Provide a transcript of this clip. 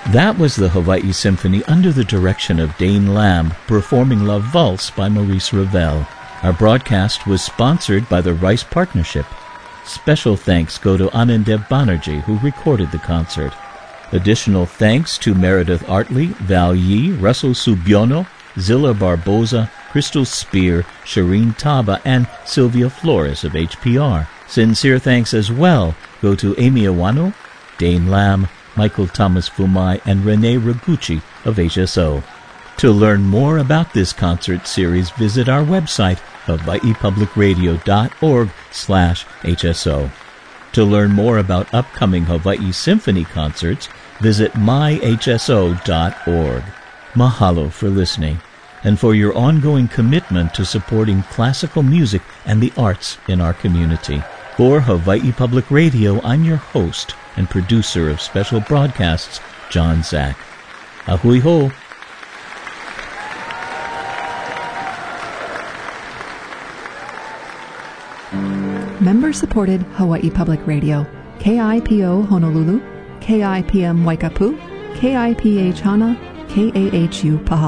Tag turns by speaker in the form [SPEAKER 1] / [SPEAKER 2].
[SPEAKER 1] That was the Hawaii Symphony under the direction of Dane Lamb, performing La Valse by Maurice Ravel. Our broadcast was sponsored by the Rice Partnership. Special thanks go to Anandev Banerjee, who recorded the concert. Additional thanks to Meredith Artley, Val Yee, Russell Subiono, Zilla Barboza, Crystal Spear, Shireen Taba, and Sylvia Flores of HPR. Sincere thanks as well go to Amy Iwano, Dane Lamb, Michael Thomas Fumai, and Rene Ragucci of HSO. To learn more about this concert series, visit our website, hawaiipublicradio.org/HSO. To learn more about upcoming Hawaii Symphony concerts, visit myhso.org. Mahalo for listening, and for your ongoing commitment to supporting classical music and the arts in our community. For Hawaii Public Radio, I'm your host and producer of special broadcasts, John Zach. Ahui ho!
[SPEAKER 2] Member-supported Hawaii Public Radio. KIPO Honolulu, KIPM Waikapu, KIPH Hana, KAHU Pahal.